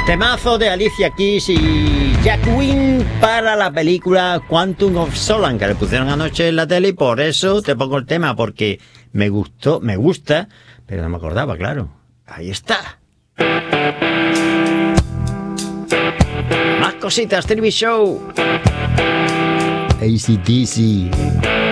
Temazo de Alicia Keys y Jack Wynne para la película Quantum of Solace, que le pusieron anoche en la tele, y por eso te pongo el tema, porque me gusta, pero no me acordaba, claro. Ahí está. Más cositas, TV Show. AC/DC.